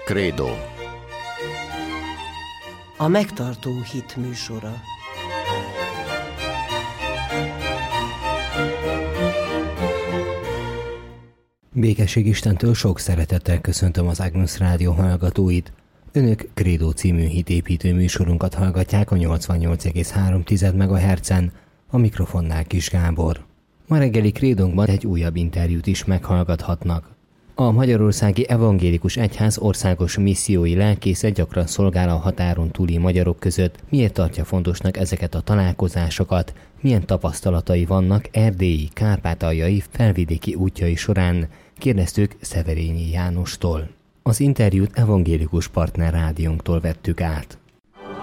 Krédó. A megtartó hit műsora. Békesség Istentől sok szeretettel köszöntöm az Agnus Rádió hallgatóit. Önök Krédó című hitépítő műsorunkat hallgatják a 88,3 MHz-en, a mikrofonnál Kis Gábor. Ma reggeli Krédónkban egy újabb interjút is meghallgathatnak. A Magyarországi Evangélikus Egyház országos missziói lelkésze gyakran szolgál a határon túli magyarok között. Miért tartja fontosnak ezeket a találkozásokat? Milyen tapasztalatai vannak erdélyi, kárpátaljai, felvidéki útjai során? Kérdeztük Szeverényi Jánostól. Az interjút Evangélikus Partner Rádiónktól vettük át.